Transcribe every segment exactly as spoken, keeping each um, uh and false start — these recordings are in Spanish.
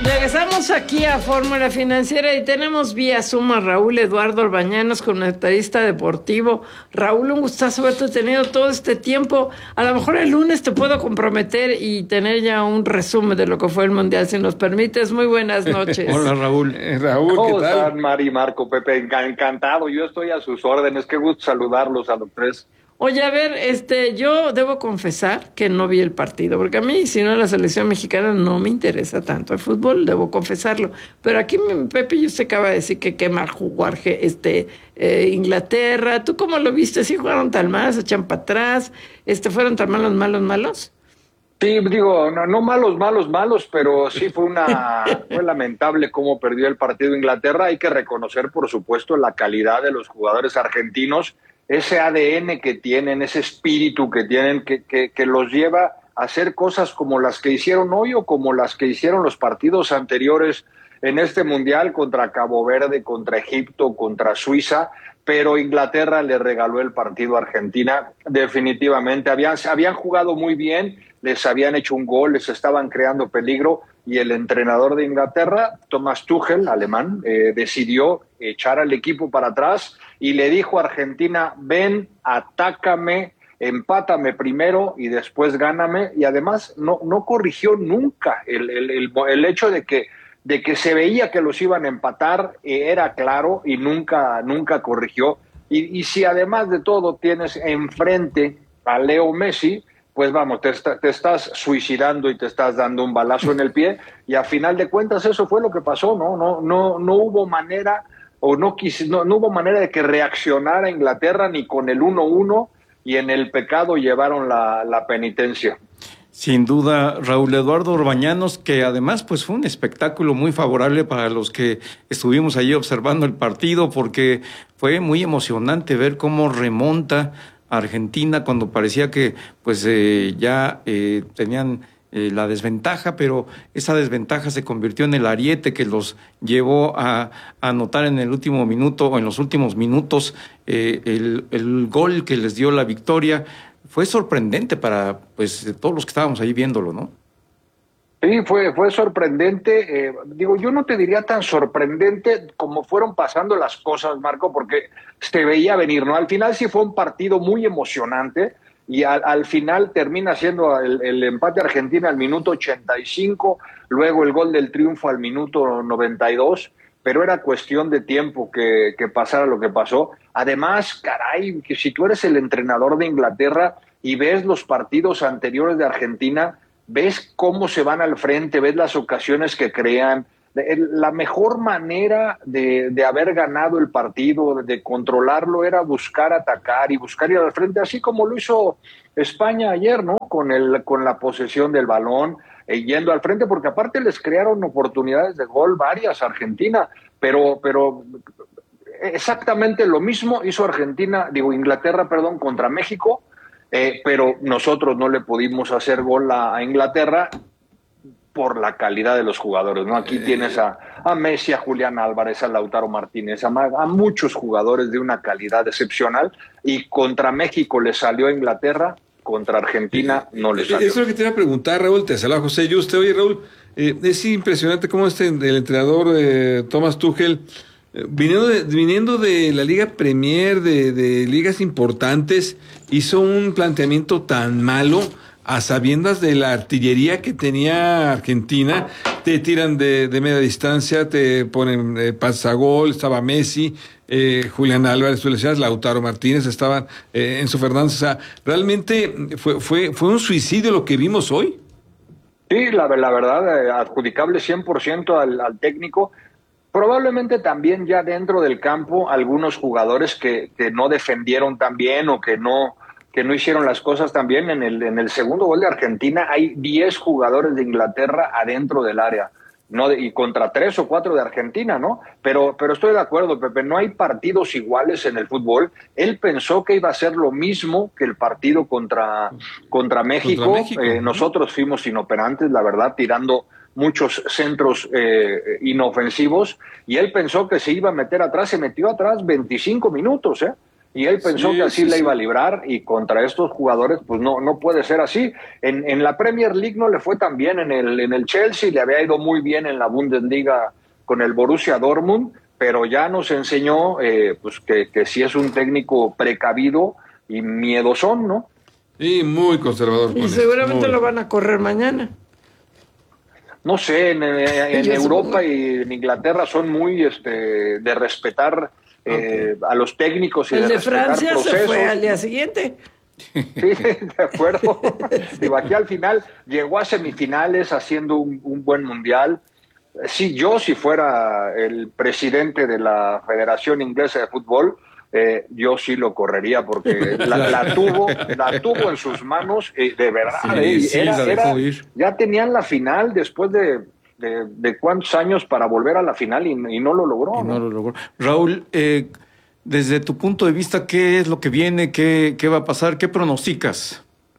Regresamos aquí a Fórmula Financiera y tenemos vía Zoom a Raúl Eduardo Orbañanos, comentarista deportivo. Raúl, un gustazo haberte tenido todo este tiempo. A lo mejor el lunes te puedo comprometer y tener ya un resumen de lo que fue el Mundial, si nos permites. Muy buenas noches. Hola, Raúl. Eh, Raúl, ¿Cómo ¿qué tal? están, Mari, Marco, Pepe? Encantado. Yo estoy a sus órdenes. Qué gusto saludarlos a los tres. Oye, a ver, este, yo debo confesar que no vi el partido, porque a mí, si no, la selección mexicana no me interesa tanto el fútbol, debo confesarlo. Pero aquí Pepe y usted acaba de decir que qué mal jugó este, eh, Inglaterra. ¿Tú cómo lo viste? ¿Sí jugaron tan mal, se echan para atrás? Este, ¿Fueron tan malos, malos, malos? Sí, digo, no, no malos, malos, malos, pero sí fue una fue lamentable cómo perdió el partido Inglaterra. Hay que reconocer, por supuesto, la calidad de los jugadores argentinos, ese A D N que tienen, ese espíritu que tienen, que, que, que los lleva a hacer cosas como las que hicieron hoy o como las que hicieron los partidos anteriores en este Mundial contra Cabo Verde, contra Egipto, contra Suiza. Pero Inglaterra le regaló el partido a Argentina. Definitivamente habían, habían jugado muy bien, les habían hecho un gol, les estaban creando peligro, y el entrenador de Inglaterra, Thomas Tuchel, alemán, eh, decidió echar al equipo para atrás y le dijo a Argentina: ven, atácame, empátame primero y después gáname. Y además no, no corrigió nunca el, el, el, el hecho de que de que se veía que los iban a empatar, eh, era claro, y nunca, nunca corrigió. Y, y si además de todo tienes enfrente a Leo Messi, pues vamos, te, está, te estás suicidando y te estás dando un balazo en el pie, y a final de cuentas eso fue lo que pasó, ¿no? No, no, no hubo manera, o no, quis, no, no hubo manera de que reaccionara Inglaterra ni con el uno uno, y en el pecado llevaron la, la penitencia. Sin duda, Raúl Eduardo Orbañanos, que además pues fue un espectáculo muy favorable para los que estuvimos allí observando el partido, porque fue muy emocionante ver cómo remonta Argentina cuando parecía que pues eh, ya eh, tenían eh, la desventaja, pero esa desventaja se convirtió en el ariete que los llevó a, a anotar en el último minuto o en los últimos minutos eh, el, el gol que les dio la victoria. Fue sorprendente para pues todos los que estábamos ahí viéndolo, ¿no? Sí, fue, fue sorprendente. Eh, digo, yo no te diría tan sorprendente como fueron pasando las cosas, Marco, porque se veía venir, ¿no? Al final sí fue un partido muy emocionante, y al, al final termina siendo el, el empate Argentina al minuto ochenta y cinco, luego el gol del triunfo al minuto noventa y dos, pero era cuestión de tiempo que, que pasara lo que pasó. Además, caray, que si tú eres el entrenador de Inglaterra y ves los partidos anteriores de Argentina, ves cómo se van al frente, ves las ocasiones que crean. La mejor manera de, de haber ganado el partido, de controlarlo, era buscar atacar y buscar ir al frente, así como lo hizo España ayer, ¿no? Con, el, con la posesión del balón, eh, yendo al frente, porque aparte les crearon oportunidades de gol varias a Argentina, pero, pero exactamente lo mismo hizo Argentina, digo Inglaterra, perdón, contra México, eh, pero nosotros no le pudimos hacer gol a, a Inglaterra por la calidad de los jugadores, ¿no? Aquí eh, tienes a, a Messi, a Julián Álvarez, a Lautaro Martínez, a, a muchos jugadores de una calidad excepcional, y contra México le salió a Inglaterra, contra Argentina no le salió. Eso es lo que te iba a preguntar, Raúl. Te saluda José Yuste. Oye, Raúl, eh, es impresionante cómo este el entrenador eh, Thomas Tuchel, eh, viniendo, de, viniendo de la Liga Premier, de, de ligas importantes, hizo un planteamiento tan malo a sabiendas de la artillería que tenía Argentina. Te tiran de, de media distancia, te ponen eh, pasagol, estaba Messi, eh, Julián Álvarez, tú le decías, Lautaro Martínez, estaban eh, Enzo Fernández. O sea, realmente fue, fue, fue un suicidio lo que vimos hoy. Sí, la, la verdad, eh, adjudicable cien por ciento al, al técnico. Probablemente también ya dentro del campo algunos jugadores que, que no defendieron tan bien, o que no... que no hicieron las cosas tan bien. En el, en el segundo gol de Argentina hay diez jugadores de Inglaterra adentro del área, ¿no? Y contra tres o cuatro de Argentina, ¿no? Pero, pero estoy de acuerdo, Pepe, no hay partidos iguales en el fútbol. Él pensó que iba a ser lo mismo que el partido contra, contra México. Contra México. Eh, nosotros fuimos inoperantes, la verdad, tirando muchos centros eh, inofensivos, y él pensó que se iba a meter atrás, se metió atrás veinticinco minutos, ¿eh? Y él pensó Sí, que así sí, le sí. iba a librar y contra estos jugadores pues no, no puede ser así. En, en la Premier League no le fue tan bien, en el, en el Chelsea le había ido muy bien en la Bundesliga con el Borussia Dortmund, pero ya nos enseñó eh, pues que, que sí es un técnico precavido y miedosón, ¿no? Y muy conservador. Y con seguramente esto, muy. lo van a correr mañana. No sé, en, en Yo Europa supongo. y en Inglaterra son muy este, de respetar eh, a los técnicos y El de de respetar Francia se procesos. fue al día siguiente. Sí, de acuerdo. Digo, aquí al final llegó a semifinales haciendo un, un buen mundial. Sí, yo si fuera el presidente de la Federación Inglesa de Fútbol, eh, yo sí lo correría porque la, la tuvo, la tuvo en sus manos, eh, de verdad. Sí, eh, sí, era- la era- dejó ir. ya tenían la final después de, de, de cuántos años para volver a la final y, y no lo logró. Y no ¿no? lo logró. Raúl, eh, desde tu punto de vista, ¿qué es lo que viene? ¿Qué, qué va a pasar? ¿Qué pronosticas?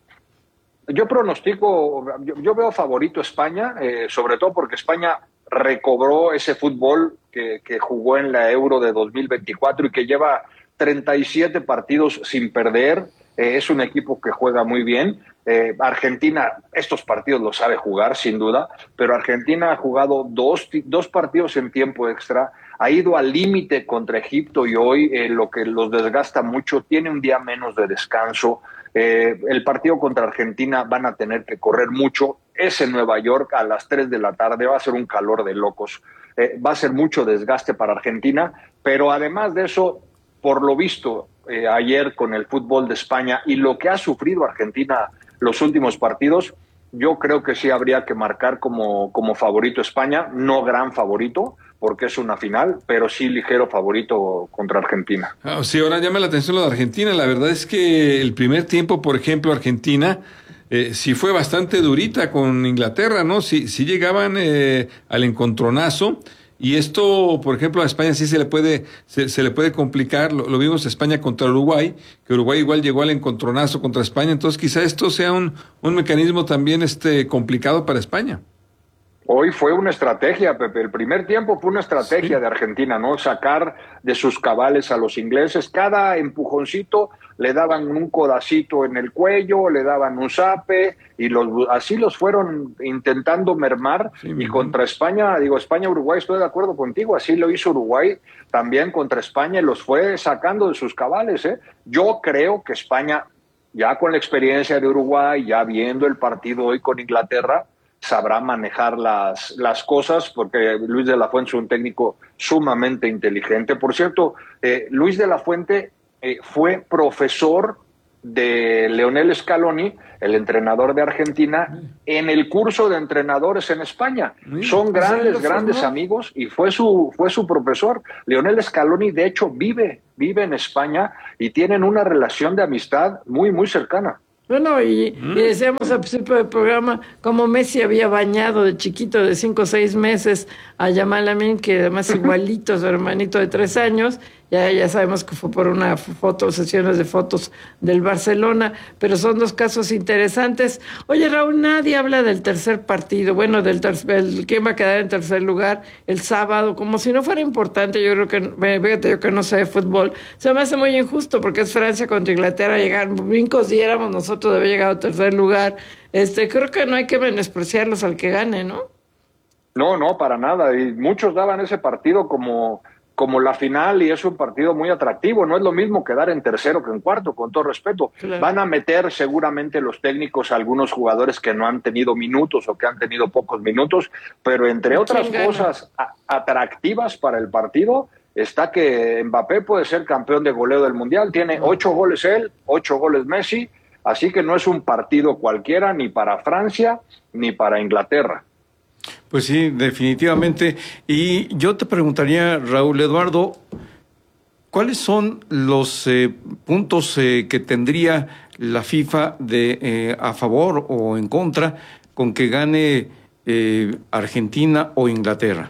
Yo pronostico, yo, yo veo favorito España, eh, sobre todo porque España recobró ese fútbol que, que jugó en la Euro de dos mil veinticuatro y que lleva treinta y siete partidos sin perder. Eh, es un equipo que juega muy bien. Eh, Argentina, estos partidos los sabe jugar, sin duda, pero Argentina ha jugado dos, dos partidos en tiempo extra, ha ido al límite contra Egipto y hoy eh, lo que los desgasta mucho, tiene un día menos de descanso. Eh, el partido contra Argentina van a tener que correr mucho. Es en Nueva York a las tres de la tarde, va a ser un calor de locos. Eh, va a ser mucho desgaste para Argentina, pero además de eso, por lo visto eh, ayer con el fútbol de España y lo que ha sufrido Argentina los últimos partidos, yo creo que sí habría que marcar como, como favorito España, no gran favorito, porque es una final, pero sí ligero favorito contra Argentina. Ah, sí, ahora llama la atención lo de Argentina. La verdad es que el primer tiempo, por ejemplo, Argentina eh, sí fue bastante durita con Inglaterra, ¿no? Sí, sí llegaban eh, al encontronazo. Y esto, por ejemplo, a España sí se le puede, se, se le puede complicar. Lo, lo vimos España contra Uruguay, que Uruguay igual llegó al encontronazo contra España. Entonces, quizá esto sea un, un mecanismo también este complicado para España. Hoy fue una estrategia, Pepe. El primer tiempo fue una estrategia Sí. de Argentina, ¿no? Sacar de sus cabales a los ingleses. Cada empujoncito le daban un codacito en el cuello, le daban un zape, y los, así los fueron intentando mermar. Sí, y mi contra España, digo, España-Uruguay, estoy de acuerdo contigo, así lo hizo Uruguay también contra España y los fue sacando de sus cabales, ¿eh? Yo creo que España, ya con la experiencia de Uruguay, ya viendo el partido hoy con Inglaterra, sabrá manejar las, las cosas, porque Luis de la Fuente es un técnico sumamente inteligente. Por cierto, eh, Luis de la Fuente eh, fue profesor de Leonel Scaloni, el entrenador de Argentina, en el curso de entrenadores en España. Mira, Son pues él grandes, lo grandes formó. amigos y fue su, fue su profesor. Leonel Scaloni, de hecho, vive, vive en España y tienen una relación de amistad muy, muy cercana. Bueno, y, y decíamos al principio del programa cómo Messi había bañado de chiquito de cinco o seis meses a Yamal Amin, que además igualito a su hermanito de tres años. Ya, ya sabemos que fue por una foto, sesiones de fotos del Barcelona, pero son dos casos interesantes. Oye, Raúl, nadie habla del tercer partido, bueno, del tercer, el, quién va a quedar en tercer lugar el sábado, como si no fuera importante. Yo creo que, fíjate, yo que no sé de fútbol, se me hace muy injusto porque es Francia contra Inglaterra, llegar brincos y éramos nosotros de haber llegado a tercer lugar. Este, creo que no hay que menospreciarlos al que gane, ¿no? No, no, para nada. Y muchos daban ese partido como, como la final y es un partido muy atractivo. No es lo mismo quedar en tercero que en cuarto, con todo respeto. Claro. Van a meter seguramente los técnicos a algunos jugadores que no han tenido minutos o que han tenido pocos minutos, pero entre ¿Y otras quién gana? cosas a- atractivas para el partido está que Mbappé puede ser campeón de goleo del Mundial. Tiene ocho goles él, ocho goles Messi, así que no es un partido cualquiera ni para Francia ni para Inglaterra. Pues sí, definitivamente. Y yo te preguntaría, Raúl Eduardo, ¿cuáles son los eh, puntos eh, que tendría la FIFA de eh, a favor o en contra con que gane eh, Argentina o Inglaterra?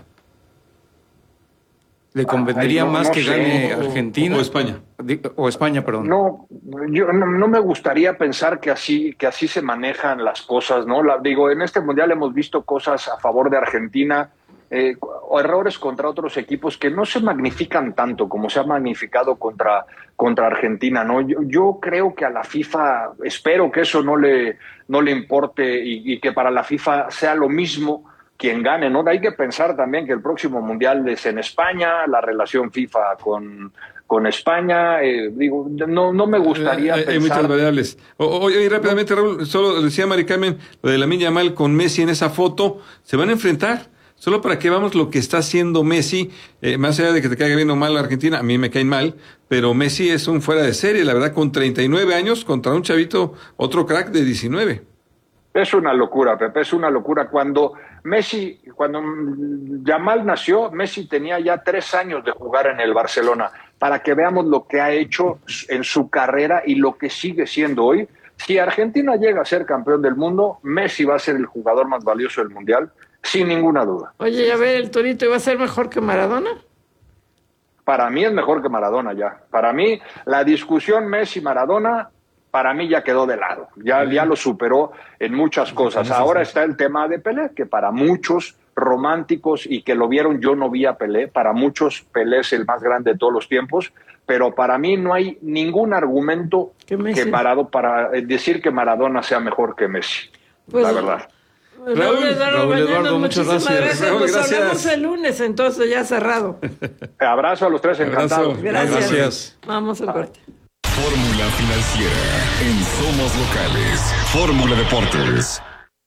¿Le convendría Ay, no, más no que sé. gane O- Argentina? o España. Di- O España, perdón. No, yo no, no me gustaría pensar que así, que así se manejan las cosas, ¿no? La, digo, en este mundial hemos visto cosas a favor de Argentina. Eh, o errores contra otros equipos que no se magnifican tanto como se ha magnificado contra, contra Argentina, ¿no? Yo, yo creo que a la FIFA, espero que eso no le, no le importe y, y que para la FIFA sea lo mismo quien gane, ¿no? Hay que pensar también que el próximo Mundial es en España, la relación FIFA con, con España, eh, digo, no, no me gustaría eh, pensar... Hay muchas variables. Oye, oye, rápidamente, Raúl, solo decía Mari Carmen, lo de Lamine Yamal con Messi en esa foto, ¿se van a enfrentar? Solo para que veamos lo que está haciendo Messi, eh, más allá de que te caiga bien o mal la Argentina, a mí me caen mal, pero Messi es un fuera de serie, la verdad, con treinta y nueve años contra un chavito, otro crack de diecinueve. Es una locura, Pepe, es una locura. Cuando Messi, cuando Yamal nació, Messi tenía ya tres años de jugar en el Barcelona, para que veamos lo que ha hecho en su carrera y lo que sigue siendo hoy. Si Argentina llega a ser campeón del mundo, Messi va a ser el jugador más valioso del Mundial, sin ninguna duda. Oye, a ver, el Torito iba a ser mejor que Maradona. Para mí es mejor que Maradona ya. Para mí, la discusión Messi-Maradona, para mí ya quedó de lado. Ya, ya lo superó en muchas cosas. Ahora está el tema de Pelé, que para muchos románticos y que lo vieron, yo no vi a Pelé. Para muchos, Pelé es el más grande de todos los tiempos. Pero para mí no hay ningún argumento que Marado, para decir que Maradona sea mejor que Messi. Pues, la verdad. Raúl, Raúl Eduardo, Raúl Eduardo muchas gracias. gracias. Raúl, Nos gracias. hablamos el lunes, entonces ya cerrado. Abrazo a los tres, encantados. Gracias. Gracias. Vamos al corte. Fórmula Financiera en Somos Locales. Fórmula Deportes.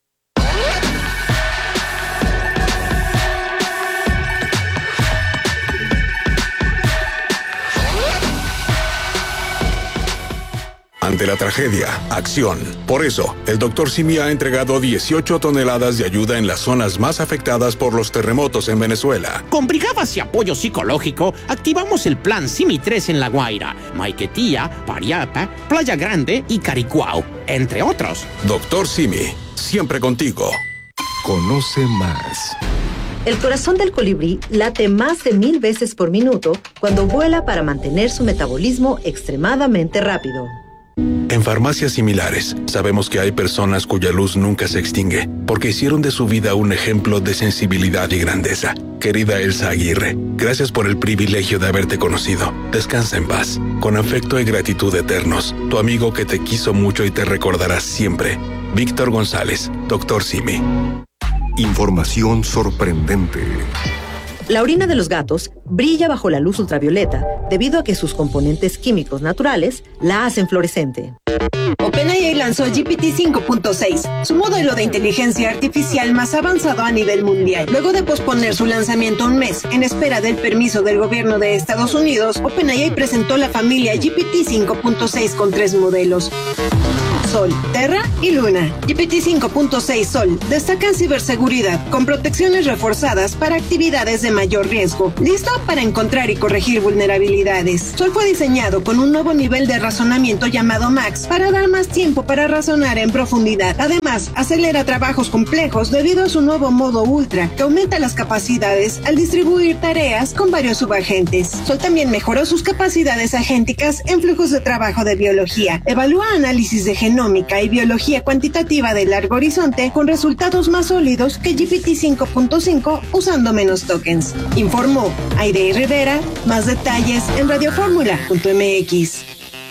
Ante la tragedia, acción. Por eso, el doctor Simi ha entregado dieciocho toneladas de ayuda en las zonas más afectadas por los terremotos en Venezuela. Con brigadas y apoyo psicológico, activamos el plan Simi tres en La Guaira, Maiquetía, Pariapa, Playa Grande y Caricuao, entre otros. Doctor Simi, siempre contigo. Conoce más. El corazón del colibrí late más de mil veces por minuto cuando vuela para mantener su metabolismo extremadamente rápido. En farmacias similares, sabemos que hay personas cuya luz nunca se extingue, porque hicieron de su vida un ejemplo de sensibilidad y grandeza. Querida Elsa Aguirre, gracias por el privilegio de haberte conocido. Descansa en paz. Con afecto y gratitud eternos, tu amigo que te quiso mucho y te recordará siempre. Víctor González, doctor Simi. Información sorprendente. La orina de los gatos brilla bajo la luz ultravioleta debido a que sus componentes químicos naturales la hacen fluorescente. OpenAI lanzó G P T cinco punto seis, su modelo de inteligencia artificial más avanzado a nivel mundial. Luego de posponer su lanzamiento un mes en espera del permiso del gobierno de Estados Unidos, OpenAI presentó la familia G P T cinco punto seis con tres modelos: Sol, Terra y Luna. G P T cinco punto seis Sol destaca en ciberseguridad con protecciones reforzadas para actividades de mayor riesgo, listo para encontrar y corregir vulnerabilidades. Sol fue diseñado con un nuevo nivel de razonamiento llamado Max para dar más tiempo para razonar en profundidad. Además, acelera trabajos complejos debido a su nuevo modo Ultra, que aumenta las capacidades al distribuir tareas con varios subagentes. Sol también mejoró sus capacidades agénticas en flujos de trabajo de biología. Evalúa análisis de genómica y biología cuantitativa de largo horizonte con resultados más sólidos que G P T cinco punto cinco usando menos tokens. Informó Aire Rivera. Más detalles en radioformula punto m x.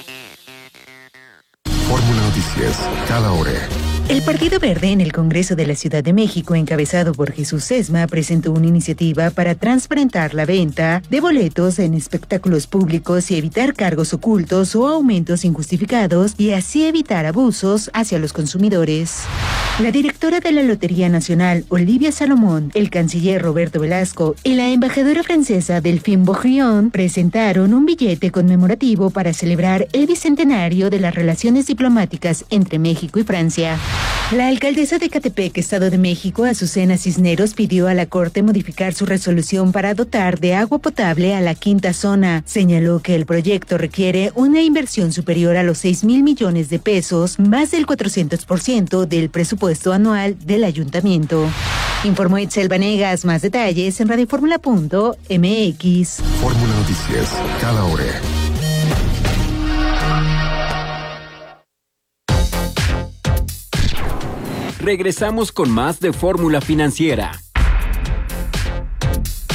Fórmula Noticias, cada hora. El Partido Verde en el Congreso de la Ciudad de México, encabezado por Jesús Sesma, presentó una iniciativa para transparentar la venta de boletos en espectáculos públicos y evitar cargos ocultos o aumentos injustificados y así evitar abusos hacia los consumidores. La directora de la Lotería Nacional, Olivia Salomón, el canciller Roberto Velasco y la embajadora francesa Delphine Bourguignon presentaron un billete conmemorativo para celebrar el bicentenario de las relaciones diplomáticas entre México y Francia. La alcaldesa de Ecatepec, Estado de México, Azucena Cisneros, pidió a la Corte modificar su resolución para dotar de agua potable a la quinta zona. Señaló que el proyecto requiere una inversión superior a los seis mil millones de pesos, más del cuatrocientos por ciento del presupuesto anual del ayuntamiento. Informó Itzel Vanegas. Más detalles en radioformula punto m x. Fórmula Noticias, cada hora. Regresamos con más de Fórmula Financiera.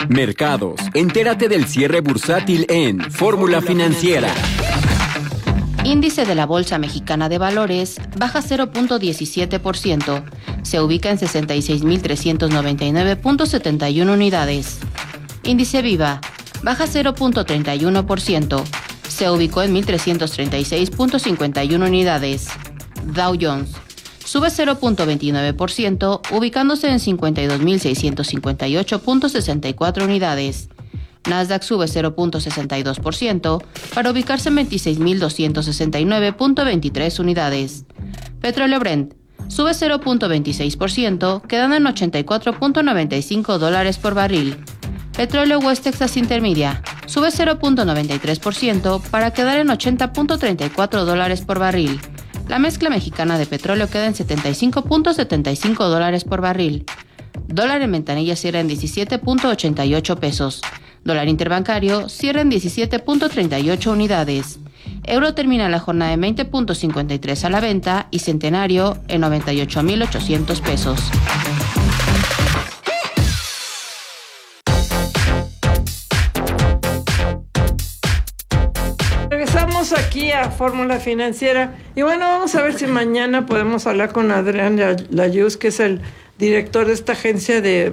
Mercados. Entérate del cierre bursátil en Fórmula Financiera. Índice de la Bolsa Mexicana de Valores baja cero punto diecisiete por ciento. Se ubica en sesenta y seis mil trescientos noventa y nueve punto setenta y uno unidades. Índice Viva baja cero punto treinta y uno por ciento. Se ubicó en mil trescientos treinta y seis punto cincuenta y uno unidades. Dow Jones sube cero punto veintinueve por ciento, ubicándose en cincuenta y dos mil seiscientos cincuenta y ocho punto sesenta y cuatro unidades. Nasdaq sube cero punto sesenta y dos por ciento para ubicarse en veintiséis mil doscientos sesenta y nueve punto veintitrés unidades. Petróleo Brent sube cero punto veintiséis por ciento, quedando en ochenta y cuatro punto noventa y cinco dólares por barril. Petróleo West Texas Intermedia sube cero punto noventa y tres por ciento para quedar en ochenta punto treinta y cuatro dólares por barril. La mezcla mexicana de petróleo queda en setenta y cinco punto setenta y cinco dólares por barril. Dólar en ventanilla cierra en diecisiete punto ochenta y ocho pesos. Dólar interbancario cierra en diecisiete punto treinta y ocho unidades. Euro termina la jornada en veinte punto cincuenta y tres a la venta y centenario en noventa y ocho mil ochocientos pesos. Regresamos aquí a Fórmula Financiera y bueno, vamos a ver si mañana podemos hablar con Adrián Layuz, que es el director de esta agencia de,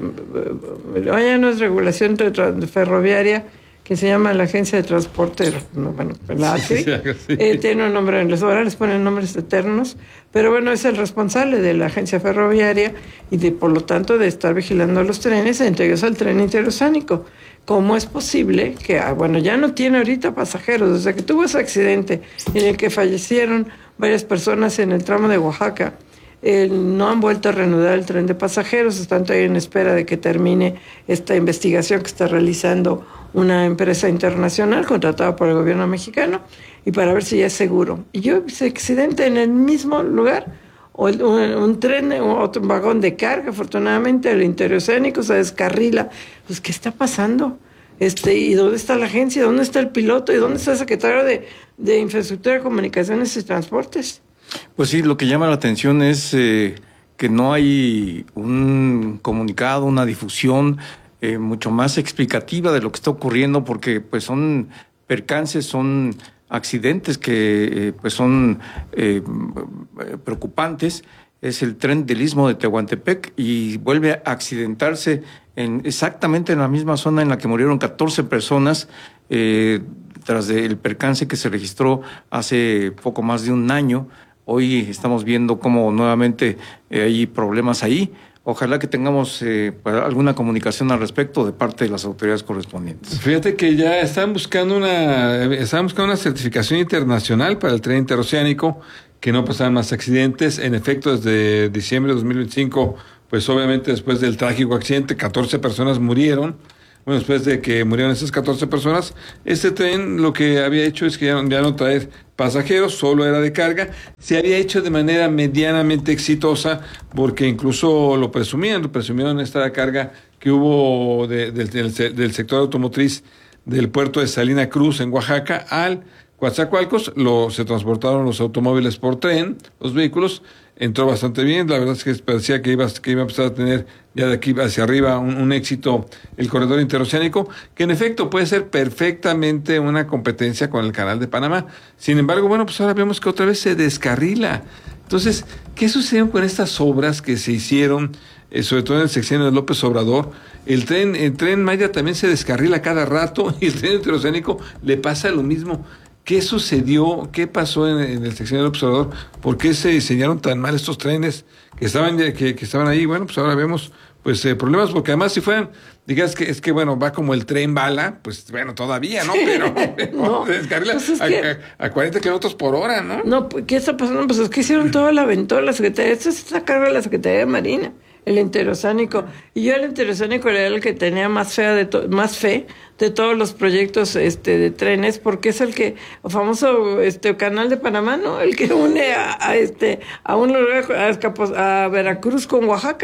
vaya, no es regulación de, de ferroviaria, que se llama la Agencia de Transporte, no, bueno, la A T R I, sí, sí. Eh, tiene un nombre, les ahora les ponen nombres eternos, pero bueno, es el responsable de la agencia ferroviaria y de, por lo tanto, de estar vigilando los trenes, entre ellos al tren interoceánico. ¿Cómo es posible que, ah, bueno, ya no tiene ahorita pasajeros? Desde que tuvo ese accidente en el que fallecieron varias personas en el tramo de Oaxaca, Eh, no han vuelto a reanudar el tren de pasajeros, están todavía en espera de que termine esta investigación que está realizando una empresa internacional contratada por el gobierno mexicano y para ver si ya es seguro. Y yo, ese accidente en el mismo lugar, o el, un, un tren o otro vagón de carga, afortunadamente el interoceánico se descarrila. Pues, ¿qué está pasando? Este, ¿y dónde está la agencia? ¿Dónde está el piloto? ¿Y dónde está el secretario de, de Infraestructura, Comunicaciones y Transportes? Pues sí, lo que llama la atención es eh, que no hay un comunicado, una difusión eh, mucho más explicativa de lo que está ocurriendo, porque pues son percances, son accidentes que eh, pues son eh, preocupantes. Es el tren del Istmo de Tehuantepec y vuelve a accidentarse en exactamente en la misma zona en la que murieron catorce personas eh, tras del percance que se registró hace poco más de un año. Hoy estamos viendo cómo nuevamente eh, hay problemas ahí. Ojalá que tengamos eh, alguna comunicación al respecto de parte de las autoridades correspondientes. Fíjate que ya están buscando una, están buscando una certificación internacional para el tren interoceánico, que no pasaran más accidentes. En efecto, desde diciembre de dos mil veinticinco, pues obviamente después del trágico accidente, catorce personas murieron. Bueno, después de que murieron esas catorce personas, este tren lo que había hecho es que ya no, ya no traer pasajeros, solo era de carga. Se había hecho de manera medianamente exitosa, porque incluso lo presumían, lo presumieron esta carga que hubo de, de, del, del sector automotriz del puerto de Salina Cruz en Oaxaca al Coatzacoalcos. Lo, se transportaron los automóviles por tren, los vehículos. Entró bastante bien, la verdad es que parecía que iba, que iba a empezar a tener ya de aquí hacia arriba un, un éxito el corredor interoceánico, que en efecto puede ser perfectamente una competencia con el Canal de Panamá. Sin embargo, bueno, pues ahora vemos que otra vez se descarrila. Entonces, ¿qué sucedió con estas obras que se hicieron, eh, sobre todo en el sexenio de López Obrador? El tren, el tren Maya también se descarrila cada rato y el tren interoceánico le pasa lo mismo. ¿Qué sucedió? ¿Qué pasó en, en el sexenio del observador? ¿Por qué se diseñaron tan mal estos trenes que estaban que, que estaban ahí? Bueno, pues ahora vemos pues eh, problemas, porque además si fueran, digas que es que bueno, va como el tren bala, pues bueno, todavía, ¿no? Pero no, se descarrila pues es a, que, a, a cuarenta kilómetros por hora, ¿no? No, ¿qué está pasando? Pues es que hicieron todo el aventón, la Secretaría, esto es a cargo de la Secretaría de Marina, el interoceánico. Y yo el interoceánico era el que tenía más fe de to- más fe de todos los proyectos este de trenes, porque es el que, el famoso este Canal de Panamá, ¿no? El que une a, a este a un lugar, a, a Veracruz con Oaxaca.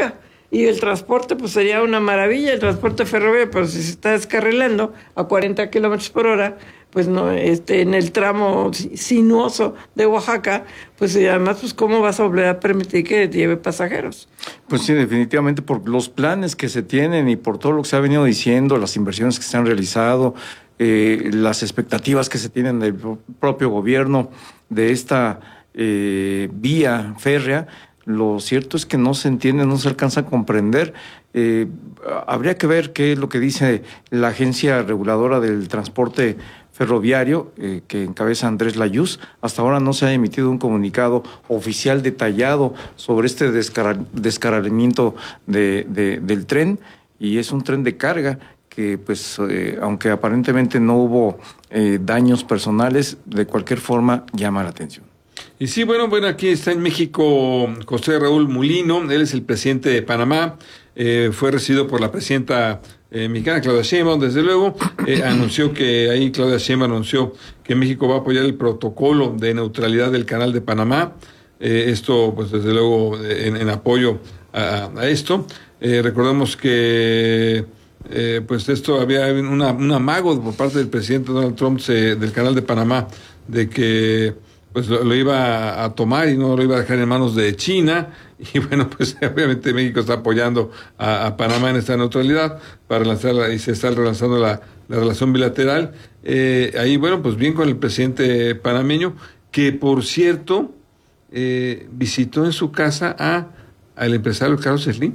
Y el transporte, pues sería una maravilla, el transporte ferroviario, pero si se está descarrilando a cuarenta kilómetros por hora, pues no, este, en el tramo sinuoso de Oaxaca, pues y además, pues cómo vas a volver a permitir que lleve pasajeros. Pues sí, definitivamente por los planes que se tienen y por todo lo que se ha venido diciendo, las inversiones que se han realizado, eh, las expectativas que se tienen del propio gobierno de esta eh, vía férrea. Lo cierto es que no se entiende, no se alcanza a comprender. Eh, habría que ver qué es lo que dice la Agencia Reguladora del Transporte Ferroviario, eh, que encabeza Andrés Layuz. Hasta ahora no se ha emitido un comunicado oficial detallado sobre este descar descarrilamiento de, de, del tren, y es un tren de carga que, pues, eh, aunque aparentemente no hubo eh, daños personales, de cualquier forma llama la atención. Y sí, bueno, bueno, aquí está en México José Raúl Mulino, él es el presidente de Panamá, eh, fue recibido por la presidenta eh, mexicana Claudia Sheinbaum, desde luego, eh, anunció que ahí Claudia Sheinbaum anunció que México va a apoyar el protocolo de neutralidad del Canal de Panamá, eh, esto pues desde luego en, en apoyo a, a esto. Eh, recordemos que eh, pues esto había una, un amago por parte del presidente Donald Trump se, del Canal de Panamá de que pues lo, lo iba a tomar y no lo iba a dejar en manos de China, y bueno, pues obviamente México está apoyando a, a Panamá en esta neutralidad para relanzar y se está relanzando la, la relación bilateral. Eh, ahí, bueno, pues bien con el presidente panameño, que por cierto eh, visitó en su casa a al empresario Carlos Slim.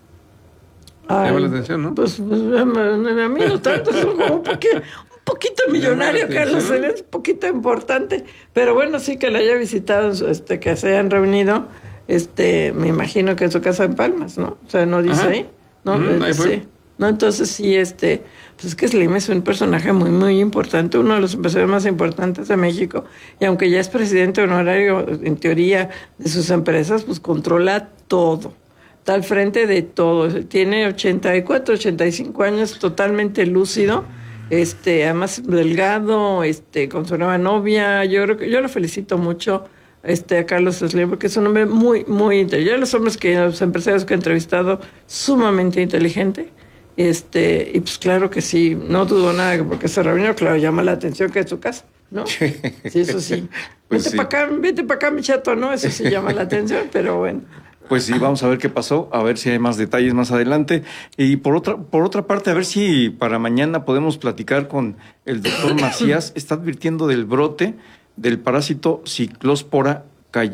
Ay, llama la atención, ¿no? Pues, pues a mí no tanto, es como un poquito, un poquito millonario, Carlos Slim, es un poquito importante, pero bueno, sí que lo haya visitado, este, que se hayan reunido, este, me imagino que en su casa en Palmas, ¿no? O sea, no dice Ajá. ahí, ¿no? Mm, ahí sí. No, entonces sí, este, pues es que Slim es un personaje muy, muy importante, uno de los empresarios más importantes de México, y aunque ya es presidente honorario, en teoría, de sus empresas, pues controla todo. Está al frente de todo, tiene ochenta y cuatro, ochenta y cinco años, totalmente lúcido, este, además delgado, este, con su nueva novia. Yo creo que yo lo felicito mucho, este, a Carlos Slim, porque es un hombre muy, muy inteligente. Yo los hombres que, los empresarios que he entrevistado, sumamente inteligente, este, y pues claro que sí, no dudo nada que porque se reunió, claro, llama la atención que es su casa, ¿no? Sí, eso sí. Pues vete sí. para acá, vete para acá, mi chato, ¿no? Eso sí llama la atención, pero bueno. Pues sí, vamos a ver qué pasó, a ver si hay más detalles más adelante. Y por otra, por otra parte, a ver si para mañana podemos platicar con el doctor Macías. Está advirtiendo del brote del parásito Cyclospora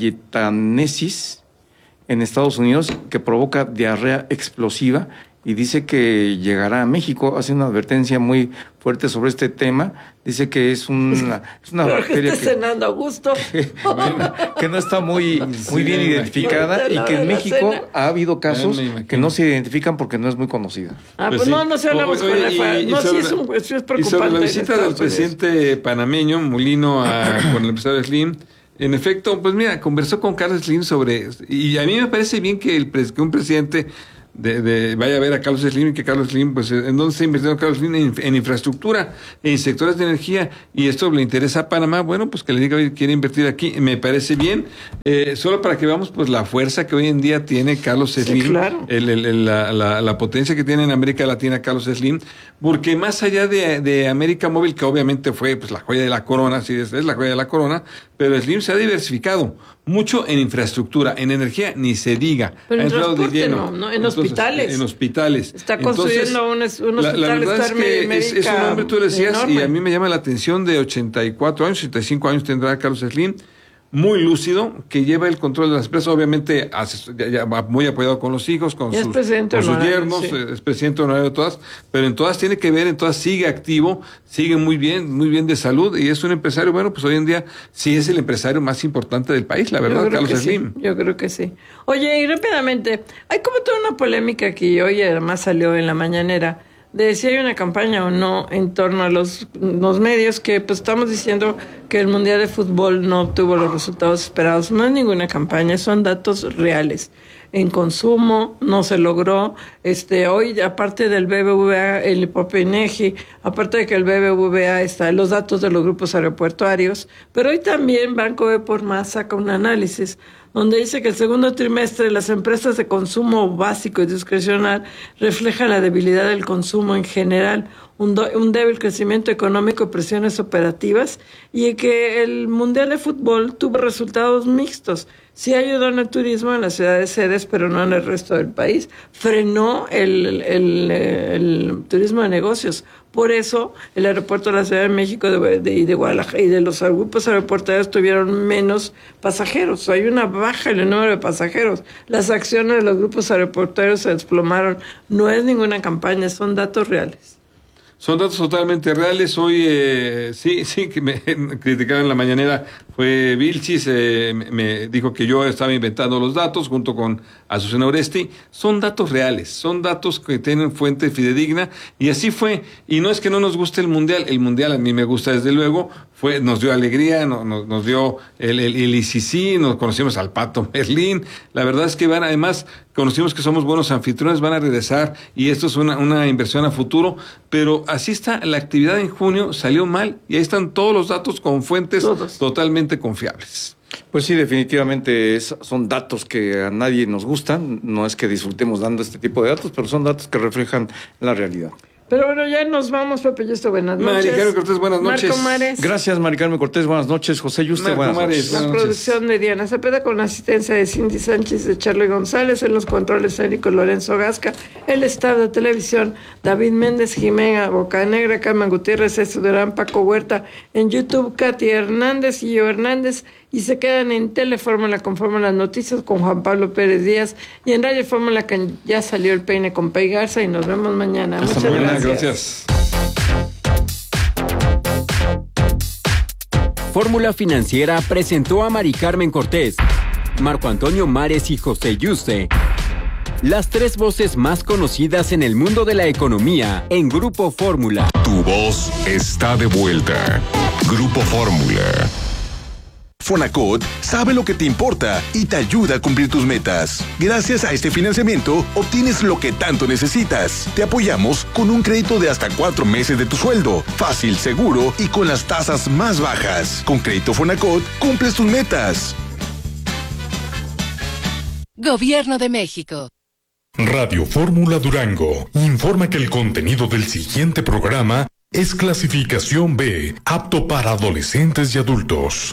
cayetanesis en Estados Unidos, que provoca diarrea explosiva, y dice que llegará a México. Hace una advertencia muy fuerte sobre este tema. Dice que es una, es una bacteria que, cenando a gusto. Que, bueno, que no está muy, muy bien identificada, y que en México ha habido casos que no se identifican porque no es muy conocida. Ah, pues, pues sí. no, no se hablamos con la No, sí es, un, sí es preocupante. Y sobre la visita del presidente panameño, Mulino, a, con el empresario Slim, en efecto, pues mira, conversó con Carlos Slim sobre... Y a mí me parece bien que, el, que un presidente... De, de, vaya a ver a Carlos Slim, y que Carlos Slim, pues, ¿en dónde está invirtiendo Carlos Slim? En, en infraestructura, en sectores de energía, y esto le interesa a Panamá. Bueno, pues que le diga, oye, quiere invertir aquí, me parece bien, eh, solo para que veamos, pues, la fuerza que hoy en día tiene Carlos Slim, sí, claro. el, el, el, la, la, la potencia que tiene en América Latina Carlos Slim, porque más allá de, de América Móvil, que obviamente fue, pues, la joya de la corona, sí, es, es la joya de la corona, pero Slim se ha diversificado mucho en infraestructura, en energía, ni se diga. Pero en transporte no, no, en Entonces, hospitales. En hospitales. Está construyendo Entonces, un, un hospital. La, la verdad es que es, es un hombre, tú le decías, enorme. Y a mí me llama la atención, de ochenta y cuatro años, ochenta y cinco años tendrá Carlos Slim, muy lúcido, que lleva el control de las empresas, obviamente ya, ya, muy apoyado con los hijos, con sus, con sus yernos, sí. Es presidente honorario de todas, pero en todas tiene que ver, en todas sigue activo, sigue muy bien, muy bien de salud, y es un empresario, bueno, pues hoy en día sí es el empresario más importante del país, la verdad, Carlos Slim. Sí, yo creo que sí. Oye, y rápidamente, hay como toda una polémica que hoy además salió en la mañanera, de si hay una campaña o no en torno a los, los medios, que pues estamos diciendo que el Mundial de Fútbol no obtuvo los resultados esperados. No es ninguna campaña, son datos reales. En consumo no se logró. Este, hoy, aparte del B B V A, el INEGI, aparte de que el B B V A está los datos de los grupos aeroportuarios, pero hoy también Banco E por Más saca un análisis donde dice que el segundo trimestre las empresas de consumo básico y discrecional reflejan la debilidad del consumo en general, un, do, un débil crecimiento económico y presiones operativas, y que el Mundial de Fútbol tuvo resultados mixtos. Sí ayudó en el turismo en las ciudades sedes, pero no en el resto del país. Frenó el, el, el, el turismo de negocios. Por eso, el aeropuerto de la Ciudad de México de, de, y de Guadalajara y de los grupos aeroportuarios tuvieron menos pasajeros. Hay una baja en el número de pasajeros. Las acciones de los grupos aeroportuarios se desplomaron. No es ninguna campaña, son datos reales. Son datos totalmente reales. Hoy, eh, sí, sí, que me criticaron en la mañanera, fue Vilchis, eh, me, me dijo que yo estaba inventando los datos junto con Azucena Oresti. Son datos reales, son datos que tienen fuente fidedigna, y así fue. Y no es que no nos guste el Mundial, el Mundial a mí me gusta desde luego, fue, nos dio alegría, no, no, nos dio el, el, el I C C, nos conocimos al Pato Merlín. La verdad es que van, además, conocimos que somos buenos anfitriones, van a regresar, y esto es una, una inversión a futuro, pero así está, la actividad en junio salió mal, y ahí están todos los datos con fuentes Todos. totalmente confiables. Pues sí, definitivamente es, son datos que a nadie nos gustan, no es que disfrutemos dando este tipo de datos, pero son datos que reflejan la realidad. Pero bueno, ya nos vamos, Pepe Yuste, buenas noches. Mari Carmen Cortés, buenas noches. Marco Mares. Gracias, Mari Carmen Cortés, buenas noches. José Yuste, buenas noches. La producción de Diana Cepeda con la asistencia de Cindy Sánchez, de Charly González, en los controles técnicos Lorenzo Gasca, el staff de televisión David Méndez, Jimena Bocanegra, Carmen Gutiérrez, Esto Durán, Paco Huerta, en YouTube Katy Hernández y yo Hernández, y se quedan en Telefórmula con Fórmula Noticias con Juan Pablo Pérez Díaz, y en Radio Fórmula que ya salió el peine con Pei Garza, y nos vemos mañana. Hasta Muchas mañana, gracias. gracias. Fórmula Financiera presentó a Mari Carmen Cortés, Marco Antonio Mares y José Yuste, las tres voces más conocidas en el mundo de la economía en Grupo Fórmula. Tu voz está de vuelta. Grupo Fórmula. Fonacot sabe lo que te importa y te ayuda a cumplir tus metas. Gracias a este financiamiento, obtienes lo que tanto necesitas. Te apoyamos con un crédito de hasta cuatro meses de tu sueldo. Fácil, seguro y con las tasas más bajas. Con Crédito Fonacot, cumples tus metas. Gobierno de México. Radio Fórmula Durango informa que el contenido del siguiente programa es clasificación B, apto para adolescentes y adultos.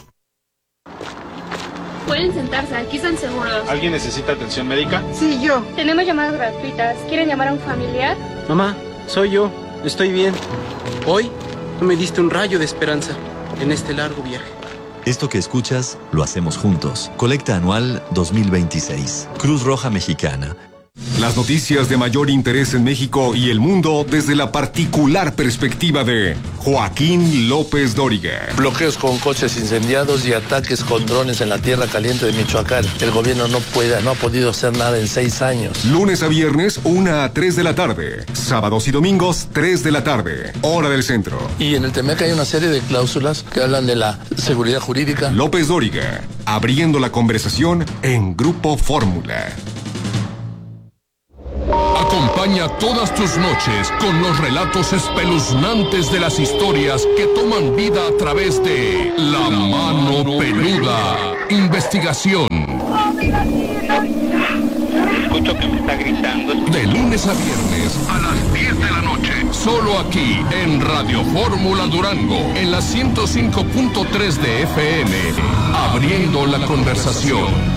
Pueden sentarse, aquí están seguros. ¿Alguien necesita atención médica? Sí, yo. Tenemos llamadas gratuitas. ¿Quieren llamar a un familiar? Mamá, soy yo. Estoy bien. Hoy me diste un rayo de esperanza en este largo viaje. Esto que escuchas, lo hacemos juntos. Colecta anual dos mil veintiséis. Cruz Roja Mexicana. Las noticias de mayor interés en México y el mundo desde la particular perspectiva de Joaquín López Dóriga. Bloqueos con coches incendiados y ataques con drones en la tierra caliente de Michoacán. El gobierno no puede, no ha podido hacer nada en seis años. Lunes a viernes, una a tres de la tarde. Sábados y domingos, tres de la tarde. Hora del centro. Y en el Temec hay una serie de cláusulas que hablan de la seguridad jurídica. López Dóriga, abriendo la conversación en Grupo Fórmula. Acompaña todas tus noches con los relatos espeluznantes de las historias que toman vida a través de La Mano Peluda. Investigación. Escucho que me está gritando. De lunes a viernes a las diez de la noche. Solo aquí en Radio Fórmula Durango, en la ciento cinco punto tres de F M. Abriendo la conversación.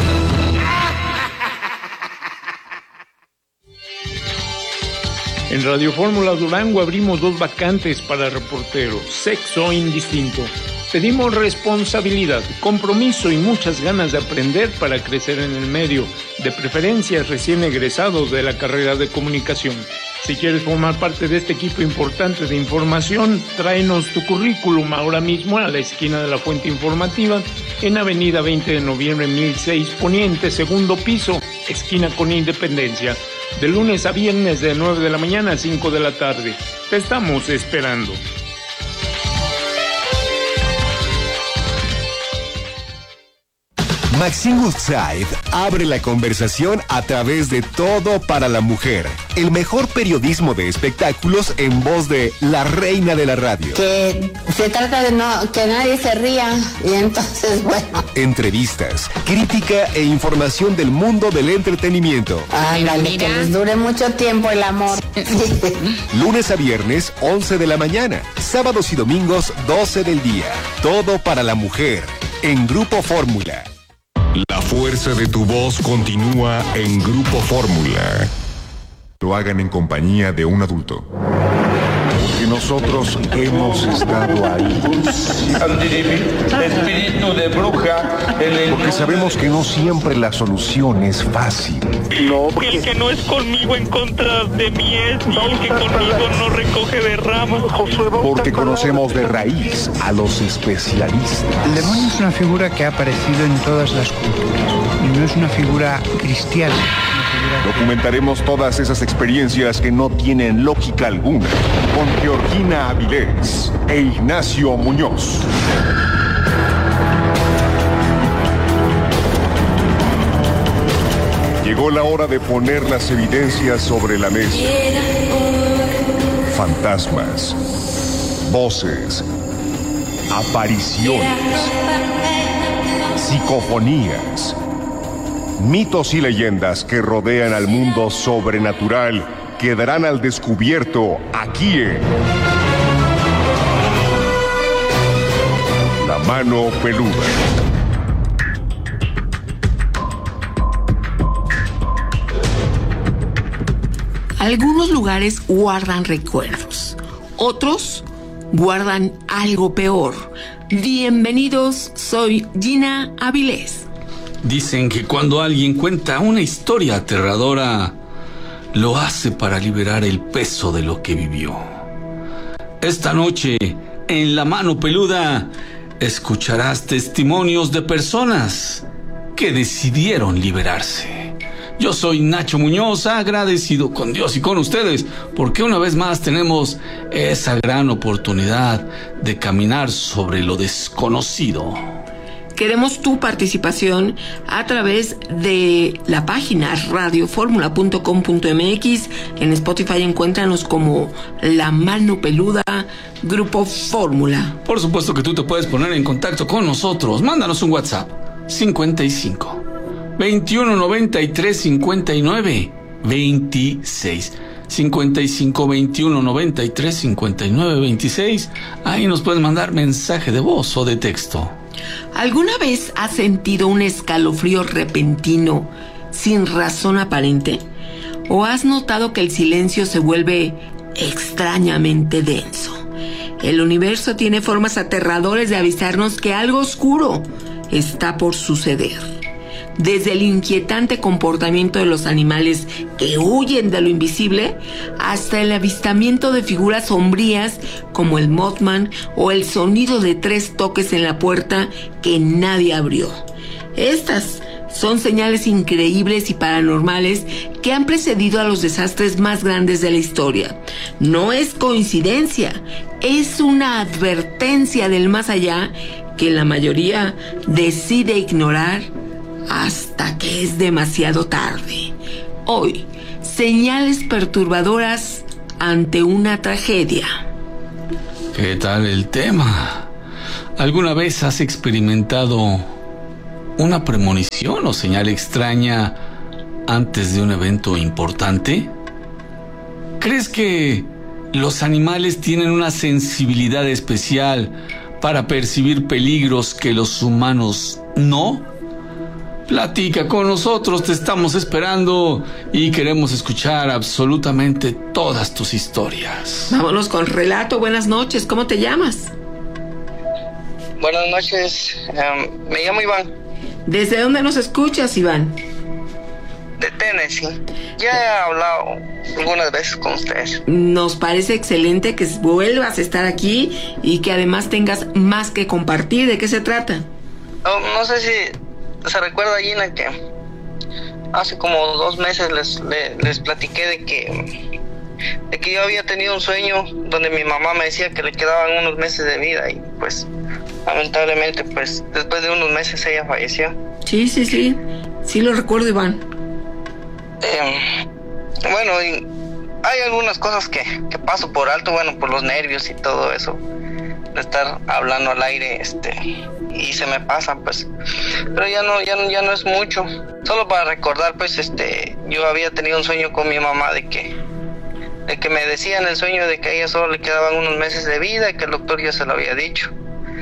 En Radio Fórmula Durango abrimos dos vacantes para reportero, sexo indistinto. Pedimos responsabilidad, compromiso y muchas ganas de aprender para crecer en el medio, de preferencia recién egresados de la carrera de comunicación. Si quieres formar parte de este equipo importante de información, tráenos tu currículum ahora mismo a la esquina de la Fuente Informativa, en Avenida veinte de noviembre mil seis Poniente, segundo piso, esquina con Independencia. De lunes a viernes de nueve de la mañana a cinco de la tarde. Te estamos esperando. Maxine Woodside abre la conversación a través de Todo para la Mujer, el mejor periodismo de espectáculos en voz de la reina de la radio. Que se trata de no que nadie se ría y entonces, bueno. Entrevistas, crítica e información del mundo del entretenimiento. Ándale, que les dure mucho tiempo el amor. Lunes a viernes, once de la mañana. Sábados y domingos, doce del día. Todo para la Mujer, en Grupo Fórmula. La fuerza de tu voz continúa en Grupo Fórmula. Lo hagan en compañía de un adulto. Porque nosotros hemos estado ahí. Espíritu de bruja. Porque sabemos que no siempre la solución es fácil. No, porque el que no es conmigo en contra de mí es, y el que conmigo no recoge de ramas. Porque conocemos de raíz a los especialistas. El demonio es una figura que ha aparecido en todas las culturas y no es una figura cristiana. Documentaremos todas esas experiencias que no tienen lógica alguna con Georgina Avilés e Ignacio Muñoz. Llegó la hora de poner las evidencias sobre la mesa. Fantasmas, voces, apariciones, psicofonías, mitos y leyendas que rodean al mundo sobrenatural quedarán al descubierto aquí en La Mano Peluda. Algunos lugares guardan recuerdos, otros guardan algo peor. Bienvenidos, soy Gina Avilés. Dicen que cuando alguien cuenta una historia aterradora, lo hace para liberar el peso de lo que vivió. Esta noche, en La Mano Peluda, escucharás testimonios de personas que decidieron liberarse. Yo soy Nacho Muñoz, agradecido con Dios y con ustedes, porque una vez más tenemos esa gran oportunidad de caminar sobre lo desconocido. Queremos tu participación a través de la página radio fórmula punto com punto m x. En Spotify encuéntranos como La Mano Peluda, Grupo Fórmula. Por supuesto que tú te puedes poner en contacto con nosotros. Mándanos un WhatsApp cincuenta y cinco, veintiuno noventa y tres, cincuenta y nueve, veintiséis. cincuenta y cinco, veintiuno noventa y tres, cincuenta y nueve, veintiséis. Ahí nos puedes mandar mensaje de voz o de texto. ¿Alguna vez has sentido un escalofrío repentino sin razón aparente? ¿O has notado que el silencio se vuelve extrañamente denso? El universo tiene formas aterradoras de avisarnos que algo oscuro está por suceder. Desde el inquietante comportamiento de los animales que huyen de lo invisible hasta el avistamiento de figuras sombrías como el Mothman o el sonido de tres toques en la puerta que nadie abrió. Estas son señales increíbles y paranormales que han precedido a los desastres más grandes de la historia. No es coincidencia, es una advertencia del más allá que la mayoría decide ignorar hasta que es demasiado tarde. Hoy, señales perturbadoras ante una tragedia. ¿Qué tal el tema? ¿Alguna vez has experimentado una premonición o señal extraña antes de un evento importante? ¿Crees que los animales tienen una sensibilidad especial para percibir peligros que los humanos no? Platica con nosotros, te estamos esperando y queremos escuchar absolutamente todas tus historias. Vámonos con relato. Buenas noches, ¿cómo te llamas? Buenas noches, um, me llamo Iván. ¿Desde dónde nos escuchas, Iván? De Tennessee. Ya he hablado algunas veces con ustedes. Nos parece excelente que vuelvas a estar aquí y que además tengas más que compartir. ¿De qué se trata? Oh, no sé si se recuerda, Gina, que hace como dos meses les, les, les platiqué de que, de que yo había tenido un sueño donde mi mamá me decía que le quedaban unos meses de vida y pues lamentablemente pues después de unos meses ella falleció. Sí, sí, sí. Sí lo recuerdo, Iván. Eh, bueno, y hay algunas cosas que, que paso por alto, bueno, por los nervios y todo eso, de estar hablando al aire, este, y se me pasa, pues. Pero ya no, ya no, ya no es mucho. Solo para recordar, pues, este, yo había tenido un sueño con mi mamá de que, de que me decía en el sueño de que a ella solo le quedaban unos meses de vida y que el doctor ya se lo había dicho.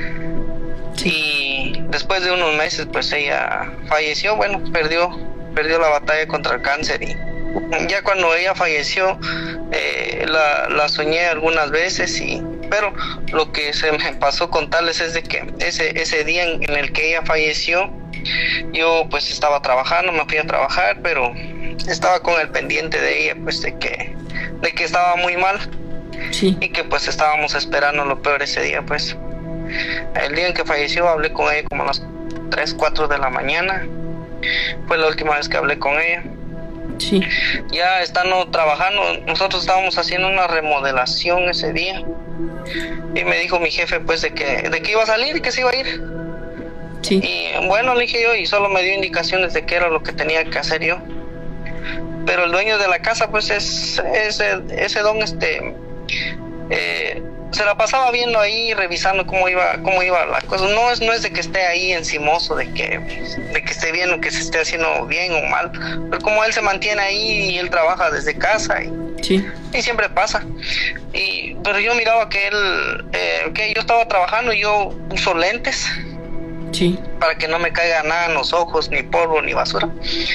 Y después de unos meses, pues ella falleció, bueno, perdió, perdió la batalla contra el cáncer. Y ya cuando ella falleció, eh, la, la soñé algunas veces, y pero lo que se me pasó contarles es de que ese, ese día en, en el que ella falleció, yo pues estaba trabajando, me fui a trabajar, pero estaba con el pendiente de ella, pues de que, de que estaba muy mal. Sí. Y que pues estábamos esperando lo peor ese día, pues. El día en que falleció hablé con ella como a las tres, cuatro de la mañana. Fue la última vez que hablé con ella. Sí. Ya estando trabajando, nosotros estábamos haciendo una remodelación ese día. Y me dijo mi jefe pues de que, de que iba a salir y que se iba a ir. Sí. Y bueno, le dije yo, y solo me dio indicaciones de qué era lo que tenía que hacer yo. Pero el dueño de la casa pues es ese, ese don este eh, se la pasaba viendo ahí, revisando cómo iba, cómo iba la cosa. No es, no es de que esté ahí encimoso, de que, de que esté viendo que se esté haciendo bien o mal, pero como él se mantiene ahí y él trabaja desde casa y, sí. y siempre pasa. Y, pero yo miraba que él, eh, que yo estaba trabajando y yo uso lentes, sí, para que no me caiga nada en los ojos, ni polvo, ni basura.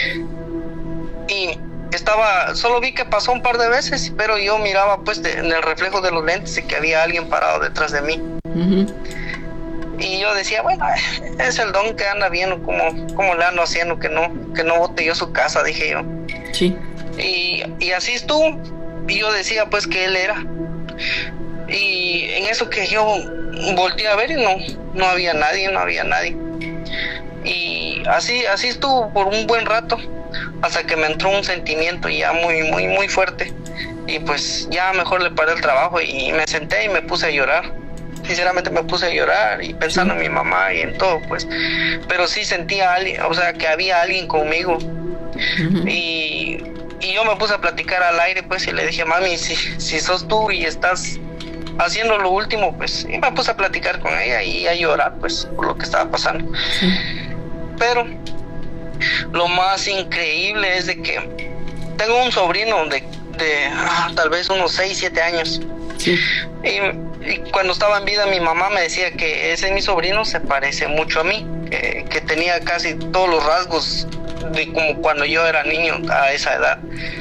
Y estaba, solo vi que pasó un par de veces, pero yo miraba pues de, en el reflejo de los lentes y que había alguien parado detrás de mí. Uh-huh. Y yo decía, bueno, es el don que anda viendo cómo, cómo le ando haciendo que no, que no bote yo su casa, dije yo. Sí. Y, y así estuvo, y yo decía pues que él era. Y en eso que yo volteé a ver y no, no había nadie, no había nadie. Y así, así estuvo por un buen rato, hasta que me entró un sentimiento ya muy, muy, muy fuerte. Y pues ya mejor le paré el trabajo y me senté y me puse a llorar. Sinceramente me puse a llorar y pensando en mi mamá y en todo, pues. Pero sí sentía a alguien, o sea, que había alguien conmigo. Uh-huh. Y, y yo me puse a platicar al aire, pues, y le dije, mami, si, si sos tú y estás haciendo lo último, pues, y me puse a platicar con ella y a llorar, pues, por lo que estaba pasando. Sí. Pero lo más increíble es de que tengo un sobrino de, de ah, tal vez unos seis, siete años. Sí. Y, y cuando estaba en vida mi mamá me decía que ese mi sobrino se parece mucho a mí, que, que tenía casi todos los rasgos de como cuando yo era niño a esa edad.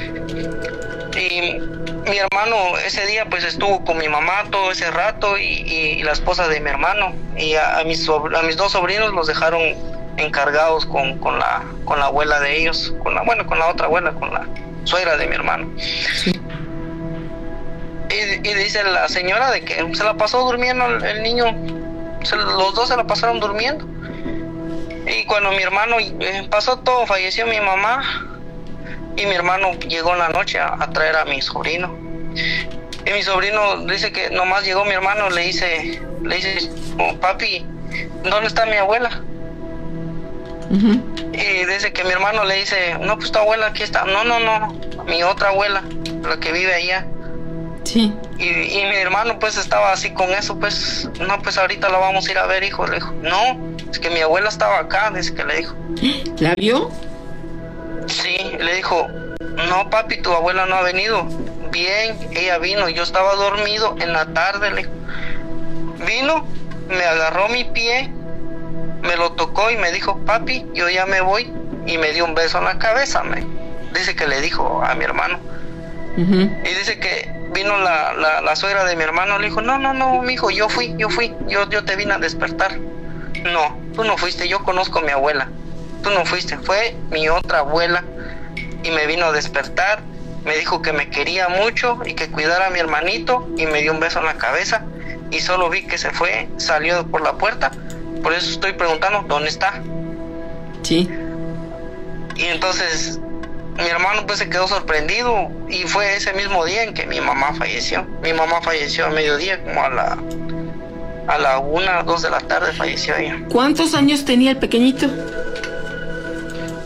Y mi hermano ese día pues estuvo con mi mamá todo ese rato y, y la esposa de mi hermano, y a, a, mis, a mis dos sobrinos los dejaron encargados con, con la con la abuela de ellos, con la bueno con la otra abuela, con la suegra de mi hermano. Sí. Y, y dice la señora de que se la pasó durmiendo el, el niño, se, los dos se la pasaron durmiendo. Y cuando mi hermano eh, pasó todo, falleció mi mamá, y mi hermano llegó en la noche a, a traer a mi sobrino. Y mi sobrino dice que nomás llegó mi hermano, le dice, le dice, oh, papi, ¿dónde está mi abuela? Uh-huh. Y dice que mi hermano le dice, no, pues tu abuela aquí está. No, no, no, mi otra abuela, la que vive allá. Sí. Y, y mi hermano pues estaba así con eso, pues, no, pues ahorita la vamos a ir a ver, hijo. Le dijo, no, es que mi abuela estaba acá, dice que le dijo. ¿La vio? Sí, le dijo, no papi, tu abuela no ha venido. Bien, ella vino, yo estaba dormido en la tarde, le dijo. Vino, me agarró mi pie, me lo tocó y me dijo, papi, yo ya me voy, y me dio un beso en la cabeza, me dice que le dijo a mi hermano. Uh-huh. Y dice que vino la, la, la suegra de mi hermano, le dijo, no, no, no, mijo, yo fui, yo fui, yo, yo te vine a despertar. No, tú no fuiste, yo conozco a mi abuela, tú no fuiste, fue mi otra abuela, y me vino a despertar, me dijo que me quería mucho y que cuidara a mi hermanito, y me dio un beso en la cabeza, y solo vi que se fue, salió por la puerta. Por eso estoy preguntando, ¿dónde está? Sí. Y entonces mi hermano pues se quedó sorprendido, y fue ese mismo día en que mi mamá falleció. Mi mamá falleció a mediodía, como a la a la una, dos de la tarde falleció ella. ¿Cuántos años tenía el pequeñito?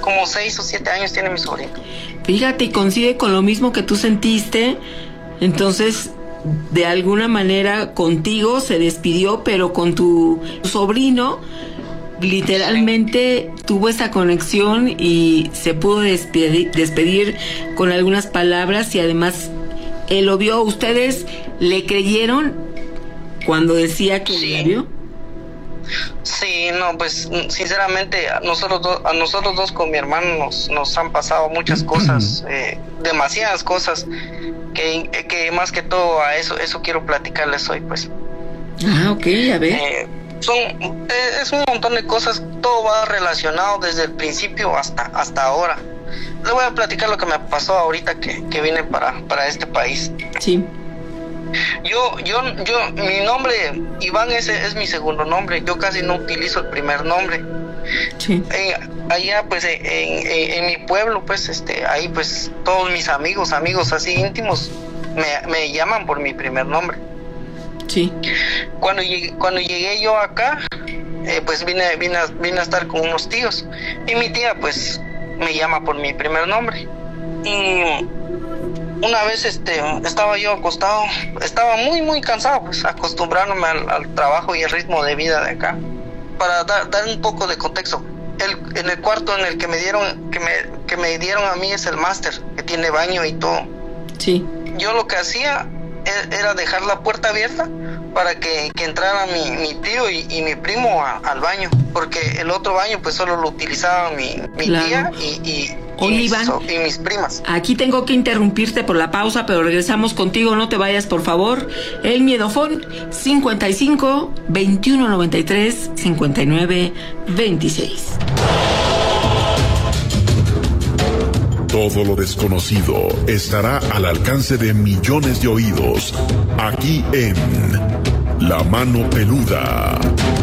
como seis o siete años tiene mi sobrino. Fíjate, y coincide con lo mismo que tú sentiste. Entonces, de alguna manera contigo se despidió, pero con tu sobrino literalmente tuvo esa conexión y se pudo despedir, despedir con algunas palabras, y además él lo vio. ¿Ustedes le creyeron cuando decía que sí. la vio? Sí, no, pues sinceramente a nosotros dos, a nosotros dos con mi hermano nos, nos han pasado muchas cosas, eh, demasiadas cosas, que, que más que todo a eso eso quiero platicarles hoy, pues. Ah, ok, a ver. Eh, son, eh, es un montón de cosas, todo va relacionado desde el principio hasta hasta ahora. Le voy a platicar lo que me pasó ahorita que, que vine para, para este país. Sí. Yo, yo, yo, mi nombre, Iván, ese es mi segundo nombre. Yo casi no utilizo el primer nombre. Sí. Eh, allá, pues, en, en, en mi pueblo, pues, este, ahí, pues, todos mis amigos, amigos así íntimos, me, me llaman por mi primer nombre. Sí. Cuando llegué, cuando llegué yo acá, eh, pues, vine, vine, a, vine a estar con unos tíos. Y mi tía, pues, me llama por mi primer nombre. Y una vez este estaba yo acostado, estaba muy muy cansado, pues acostumbrándome al, al trabajo y el ritmo de vida de acá. Para dar, dar un poco de contexto, el, en el cuarto en el que me dieron que me, que me dieron a mí es el máster, que tiene baño y todo. Sí. Yo lo que hacía era dejar la puerta abierta para que, que entrara mi, mi tío y, y mi primo a, al baño, porque el otro baño pues solo lo utilizaba mi, mi claro. tía y, y, Oye, y, mis, Iván, y mis primas. Aquí tengo que interrumpirte por la pausa, pero regresamos contigo, no te vayas por favor. El Miedofón cincuenta y cinco, veintiuno noventa y tres, cincuenta y nueve, veintiséis. Todo lo desconocido estará al alcance de millones de oídos, aquí en La Mano Peluda.